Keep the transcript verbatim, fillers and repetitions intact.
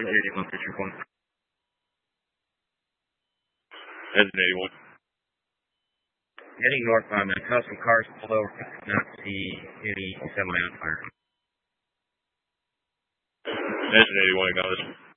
eighty-one, picture one. Engine eighty-one. Heading northbound, I saw some cars pulled over, but did not see any semi on fire. Engine eighty-one, acknowledge.